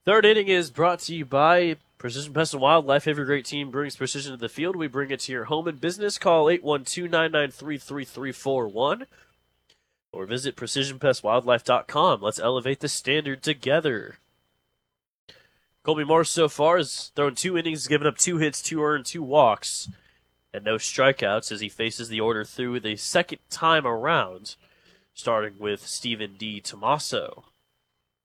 Third inning is brought to you by Precision Pest and Wildlife. Every great team brings precision to the field. We bring it to your home and business. Call 812-993-3341 or visit precisionpestwildlife.com. Let's elevate the standard together. Colby Morris so far has thrown 2 innings, given up 2 hits, 2 earned, 2 walks, and no strikeouts as he faces the order through the second time around, starting with Stephen D. Tomaso.